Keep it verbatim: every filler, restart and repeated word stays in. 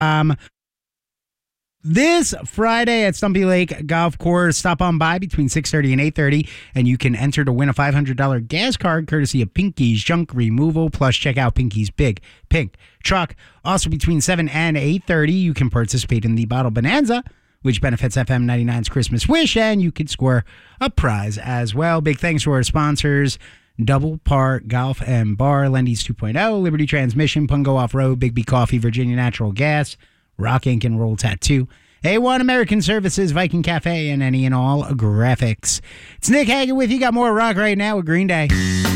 Um, This Friday at Stumpy Lake Golf Course, stop on by between six thirty and eight thirty, and you can enter to win a five hundred dollars gas card courtesy of Pinky's Junk Removal. Plus, check out Pinky's Big Pink Truck. Also, between seven and eight thirty, you can participate in the Bottle Bonanza, which benefits F M ninety-nine's Christmas Wish, and you could score a prize as well. Big thanks to our sponsors, Double Par Golf and Bar, Lendy's two point oh, Liberty Transmission, Pungo Off-Road, Big B Coffee, Virginia Natural Gas, Rock Ink and Roll Tattoo, A one American Services, Viking Cafe, and any and all graphics. It's Nick Hagan with you. Got more rock right now with Green Day.